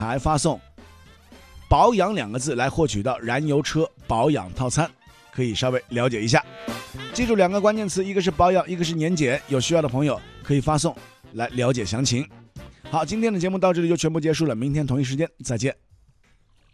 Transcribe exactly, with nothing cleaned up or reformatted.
还发送保养两个字来获取到燃油车保养套餐，可以稍微了解一下。记住两个关键词，一个是保养，一个是年检，有需要的朋友可以发送来了解详情。好，今天的节目到这里就全部结束了，明天同一时间再见。